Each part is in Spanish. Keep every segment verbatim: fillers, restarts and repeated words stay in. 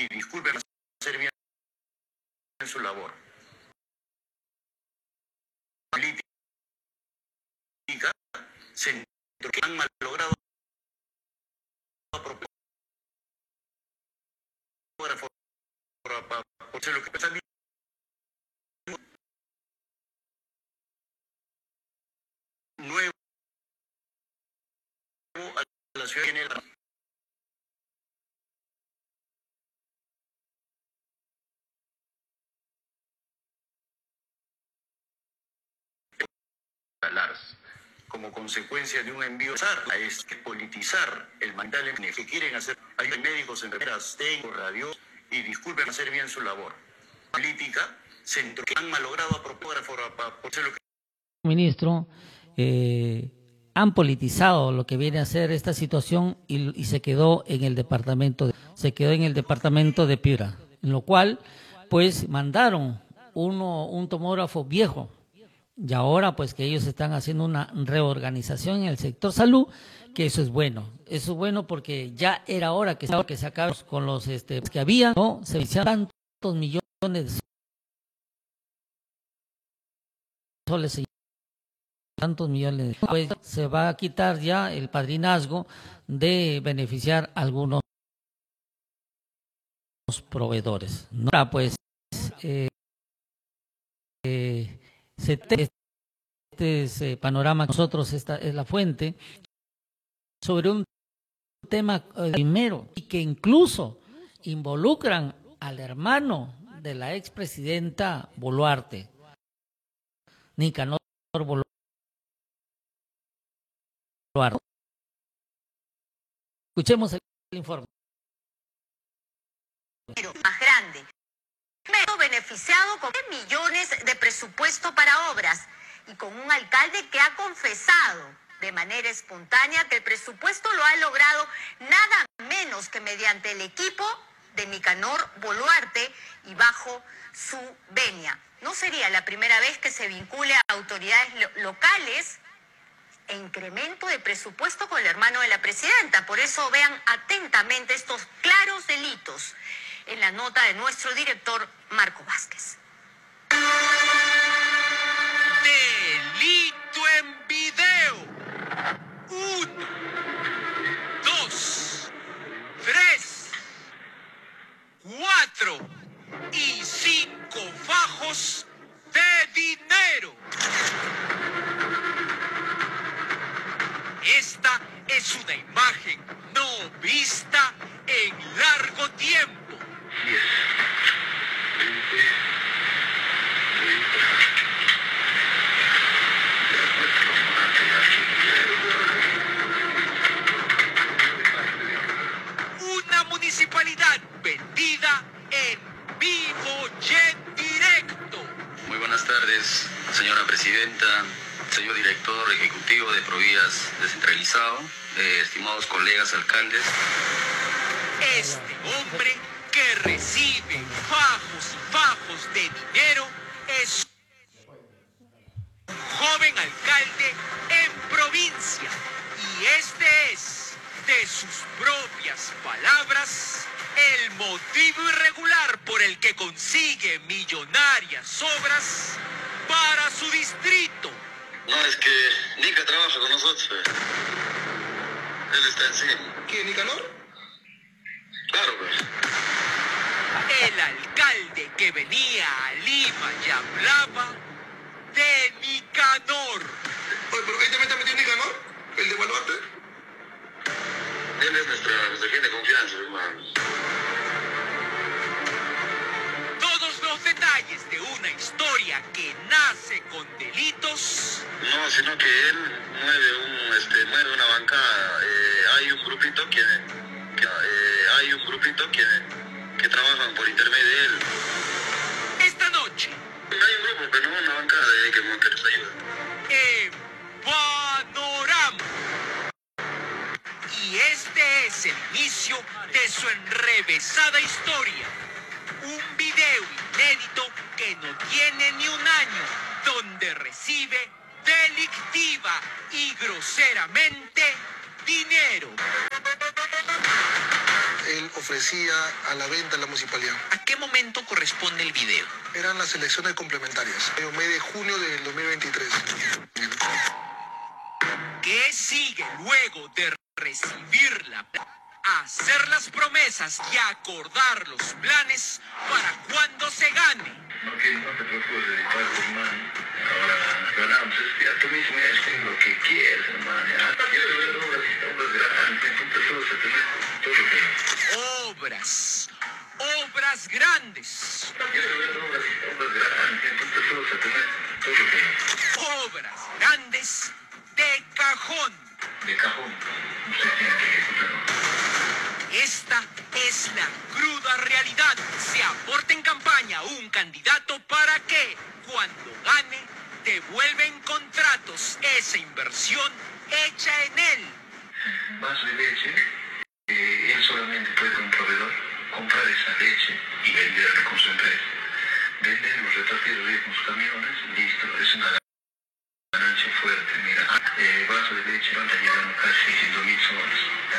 y disculpen hacer bien su labor. Política, centro que han malogrado por ser lo que están nuevo a la ciudad en el como consecuencia de un envío es que politizar el mandato que quieren hacer. Hay médicos, enfermeras, técnicos, radios y disculpen hacer bien su labor. Política, centro que han malogrado a propógrafo por ser lo que ministro eh, han politizado lo que viene a ser esta situación y, y se quedó en el departamento de, se quedó en el departamento de Piura, en lo cual pues mandaron uno un tomógrafo viejo y ahora pues que ellos están haciendo una reorganización en el sector salud, que eso es bueno, eso es bueno porque ya era hora que, que se acabe con los este, que había, no se hicieron tantos millones de soles, tantos millones, pues se va a quitar ya el padrinazgo de beneficiar a algunos proveedores. Ahora pues eh, eh, se te, este es, eh, panorama, nosotros esta es la fuente sobre un tema eh, primero y que incluso involucran al hermano de la expresidenta Boluarte, Nicanor Boluarte. Escuchemos el informe. Más grande, beneficiado con millones de presupuesto para obras y con un alcalde que ha confesado de manera espontánea que el presupuesto lo ha logrado nada menos que mediante el equipo de Nicanor Boluarte y bajo su venia. No sería la primera vez que se vincule a autoridades lo locales e incremento de presupuesto con el hermano de la presidenta. Por eso vean atentamente estos claros delitos en la nota de nuestro director Marco Vázquez. Delito en video. Uno, dos, tres, cuatro y cinco fajos de dinero. Esta es una imagen no vista en largo tiempo. Una municipalidad vendida en vivo y en directo. Muy buenas tardes, señora presidenta, señor director ejecutivo de Provías Descentralizado, eh, estimados colegas alcaldes. Este hombre que recibe fajos y fajos de dinero es un joven alcalde en provincia y este es, de sus propias palabras, el motivo irregular por el que consigue millonarias obras para su distrito. No, es que Nica trabaja con nosotros. Él está en sí. ¿Quién, Nicanor? Claro, pues. El alcalde que venía a Lima y hablaba de Nicanor. Oye, pero ahí también está metido Nicanor, el de Boluarte. Él es nuestra, nuestra gente de confianza, hermano. Todos los detalles de una historia que nace con delitos. No, sino que él mueve, un, este, mueve una bancada. Eh, hay un grupito que, que eh, hay un grupito que, que trabajan por intermedio de él. Esta noche. Hay un grupo, pero no una bancada de que, que nos ayuda. En Panorama. Y este es el inicio de su enrevesada historia. Un video inédito que no tiene ni un año, donde recibe delictiva y groseramente dinero. El él ofrecía a la venta en la municipalidad. ¿A qué momento corresponde el video? Eran las elecciones complementarias, en el mes de junio del dos mil veintitrés. ¿Qué sigue luego de recibir la plata? Hacer las promesas y acordar los planes para cuando se gane. No, que no te preocupes, Pablo, hermano. Ahora ganamos este, ya tú mismo ya estés lo que quieras, hermano. Ya quiero ver obras, obras grandes, entonces todos a tener todo lo que... Obras, obras grandes. Quiero ver obras, obras grandes, entonces todos a tener todo lo que... Obras grandes de cajón. De cajón, usted tiene que ejecutarlo. Esta es la cruda realidad. Se aporta en campaña un candidato para que, cuando gane, devuelven contratos esa inversión hecha en él. Vaso de leche, eh, él solamente puede un proveedor comprar esa leche y venderla con su empresa. Venderlos, repartirlos con sus camiones, listo, es una ganancia fuerte. Mira, eh, vaso de leche van a llegar a casi seiscientos mil soles.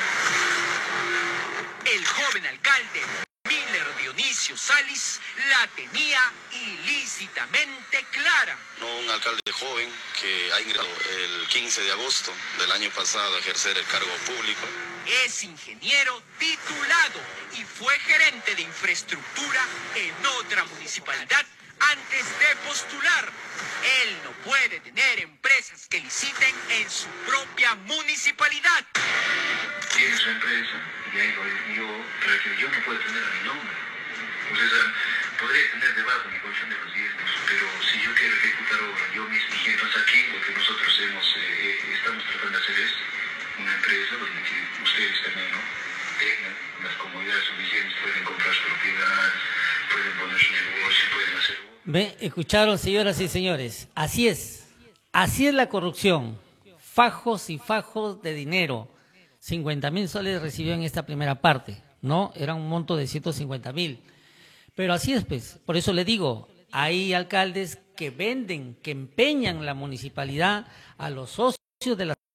El joven alcalde Miller Dionisio Salis la tenía ilícitamente clara. No, un alcalde joven que ha ingresado el quince de agosto del año pasado a ejercer el cargo público. Es ingeniero titulado y fue gerente de infraestructura en otra municipalidad antes de postular. Él no puede tener empresas que liciten en su propia municipalidad. Tiene su empresa y ahí yo, pero que yo no puedo tener a mi nombre. Pues esa, podría tener debajo mi colchón de los diezmos, pero si yo quiero ejecutar obra yo mismo, y entonces aquí lo que nosotros hemos, eh, estamos tratando de hacer es una empresa donde que ustedes también, ¿no?, tengan las comodidades suficientes, pueden comprar su propiedad, pueden poner su negocio, pueden hacer... Ve, escucharon, señoras y señores, así es, así es la corrupción, fajos y fajos de dinero. cincuenta mil soles recibió en esta primera parte, ¿no? Era un monto de ciento cincuenta mil. Pero así es, pues, por eso le digo, hay alcaldes que venden, que empeñan la municipalidad a los socios de las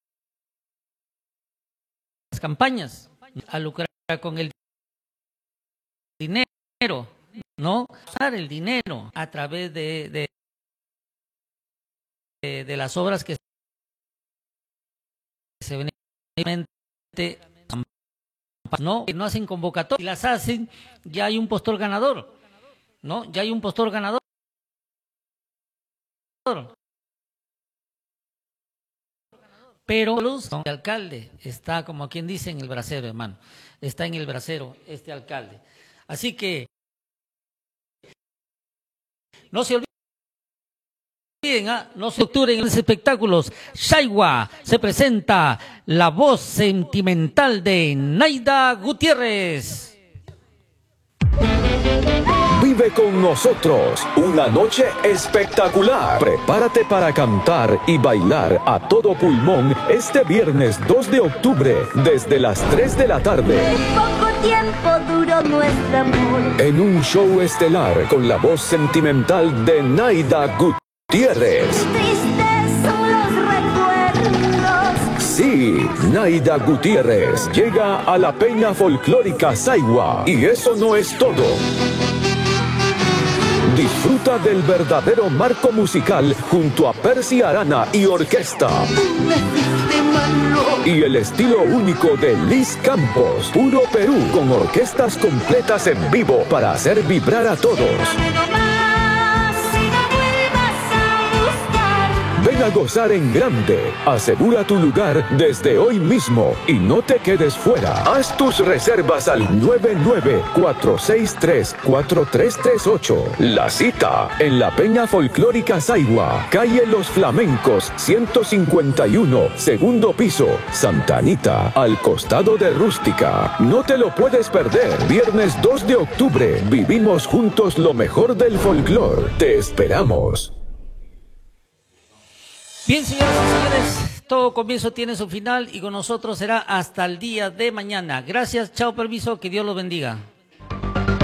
campañas, a lucrar con el dinero, ¿no? Usar el dinero a través de, de, de, de las obras que se ven, no, que no hacen convocatoria, y las hacen, ya hay un postor ganador, ¿no? Ya hay un postor ganador. Pero el alcalde está, como quien dice, en el brasero, hermano. Está en el brasero este alcalde. Así que no se olviden. ¿Ah? No se octubre en los espectáculos. Saigua se presenta la voz sentimental de Naida Gutiérrez. Vive con nosotros una noche espectacular. Prepárate para cantar y bailar a todo pulmón este viernes dos de octubre desde las tres de la tarde. Poco tiempo duró nuestro amor. En un show estelar con la voz sentimental de Naida Gutiérrez. Gutiérrez. Tristes son los recuerdos. Sí, Naida Gutiérrez llega a la Peña Folclórica Saigua. Y eso no es todo. Disfruta del verdadero marco musical junto a Percy Arana y orquesta. Y el estilo único de Liz Campos, Puro Perú, con orquestas completas en vivo para hacer vibrar a todos. Ven a gozar en grande. Asegura tu lugar desde hoy mismo y no te quedes fuera. Haz tus reservas al nueve nueve cuatro seis tres cuatro tres tres ocho. La cita en la Peña Folclórica Saigua, calle Los Flamencos, ciento cincuenta y uno, segundo piso, Santa Anita, al costado de Rústica. No te lo puedes perder. Viernes dos de octubre, vivimos juntos lo mejor del folclor. Te esperamos. Bien, señoras y señores, todo comienzo tiene su final y con nosotros será hasta el día de mañana. Gracias, chao, permiso, que Dios los bendiga.